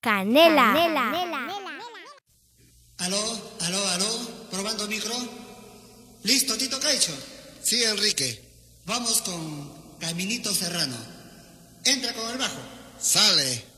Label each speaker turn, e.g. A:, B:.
A: Canela.
B: Aló, probando micro. ¿Listo, Tito Caicho?
C: Sí, Enrique.
B: Vamos con Caminito Serrano. Entra con el bajo.
C: Sale.